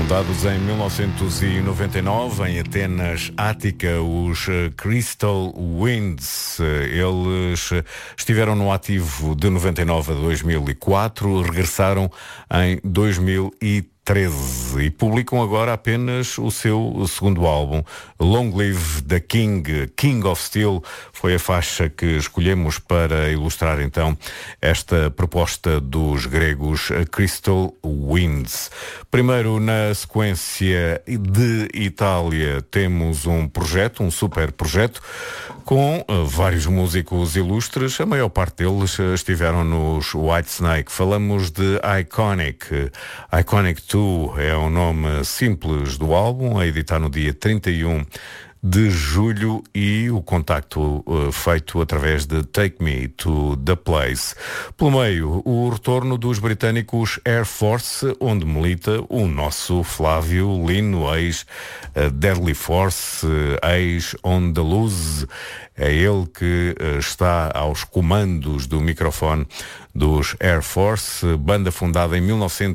Fundados em 1999, em Atenas, Ática, os Crystal Winds. Eles estiveram no ativo de 99 a 2004, regressaram em 2013 e publicam agora apenas o seu segundo álbum, Long Live the King. King of Steel foi a faixa que escolhemos para ilustrar então esta proposta dos gregos Crystal Winds. Primeiro, na sequência de Itália, temos um projeto, um super projeto, com vários músicos ilustres. A maior parte deles estiveram nos Whitesnake. Falamos de Iconic. Iconic 2 é o nome simples do álbum, a editar no dia 31 de julho, e o contacto feito através de Take Me to the Place. Pelo meio, o retorno dos britânicos Air Force, onde milita o nosso Flávio Lino, ex-Deadly Force, ex-On the Loose. É ele que está aos comandos do microfone dos Air Force, banda fundada em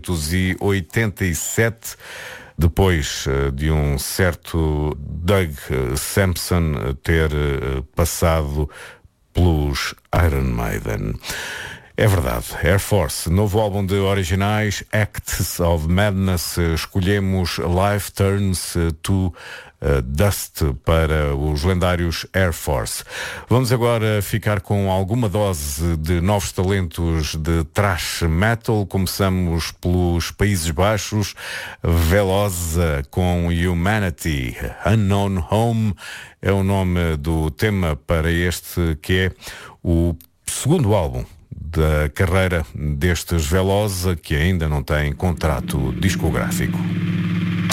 1987, depois de um certo Doug Sampson ter passado pelos Iron Maiden. É verdade, Air Force, novo álbum de originais, Acts of Madness. Escolhemos Life Turns to Dust para os lendários Air Force. Vamos agora ficar com alguma dose de novos talentos de thrash metal. Começamos pelos Países Baixos, Velosa com Humanity. Unknown Home é o nome do tema para este, que é o segundo álbum da carreira destes Velosa, que ainda não tem contrato discográfico.